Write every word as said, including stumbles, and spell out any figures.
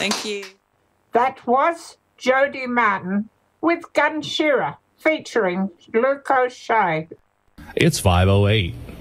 Thank you. That was Jody Martin with Gun Shearer featuring Luke O'Shea. It's five oh eight.